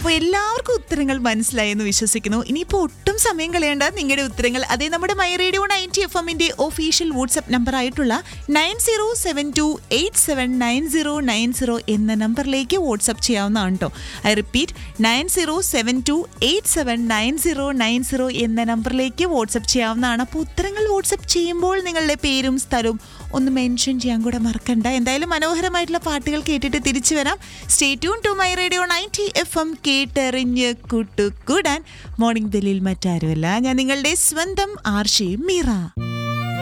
അപ്പോൾ എല്ലാവർക്കും ഉത്തരങ്ങൾ മനസ്സിലായി എന്ന് വിശ്വസിക്കുന്നു. ഇനിയിപ്പോൾ ഒട്ടും സമയം കളയേണ്ട, നിങ്ങളുടെ ഉത്തരങ്ങൾ അതേ നമ്മുടെ മൈ റേഡിയോ 90 FM-ന്റെ ഒഫീഷ്യൽ വാട്സ്ആപ്പ് നമ്പറായിട്ടുള്ള 9072879090 എന്ന നമ്പറിലേക്ക് വാട്സ്ആപ്പ് ചെയ്യാവുന്നതാണ് കേട്ടോ. ഐ റിപ്പീറ്റ് 9072879090 എന്ന നമ്പറിലേക്ക് വാട്സ്ആപ്പ് ചെയ്യാവുന്നതാണ്. അപ്പോൾ ഉത്തരങ്ങൾ വാട്സ്ആപ്പ് ചെയ്യുമ്പോൾ നിങ്ങളുടെ പേരും സ്ഥലവും ഒന്ന് മെൻഷൻ ചെയ്യാൻ കൂടെ മറക്കണ്ട. എന്തായാലും മനോഹരമായിട്ടുള്ള പാട്ടുകൾ കേട്ടിട്ട് തിരിച്ചു വരാം. Stay tune to my radio 90 FM, കേട്ടറിഞ്ഞ് കൂട്ടുകൂടാൻ. മോർണിംഗ് ബെല്ലിൽ മറ്റാരുമല്ല, ഞാൻ നിങ്ങളുടെ സ്വന്തം ആർഷി മീറ.